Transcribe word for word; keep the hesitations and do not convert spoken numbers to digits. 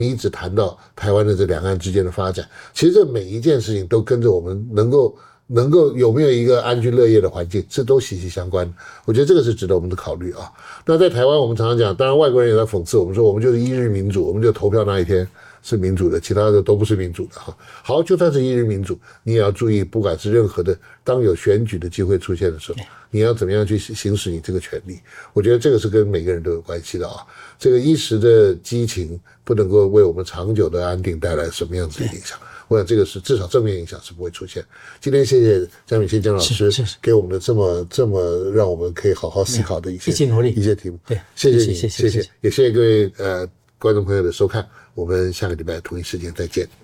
你一直谈到台湾的这两岸之间的发展，其实这每一件事情都跟着我们能够能够有没有一个安居乐业的环境，这都息息相关。我觉得这个是值得我们的考虑啊。那在台湾，我们常常讲，当然外国人也在讽刺我们说，我们就是一日民主，我们就投票那一天是民主的，其他的都不是民主的哈。好，就算是一日民主，你也要注意，不管是任何的，当有选举的机会出现的时候，你要怎么样去行使你这个权利？我觉得这个是跟每个人都有关系的啊。这个一时的激情不能够为我们长久的安定带来什么样子的影响？我想这个是至少正面影响是不会出现。今天谢谢江敏信江老师给我们的这么这么让我们可以好好思考的一些一起努力一些题目。 对， 谢谢你， 谢谢谢谢， 也谢谢各位呃观众朋友的收看，我们下个礼拜同一时间再见。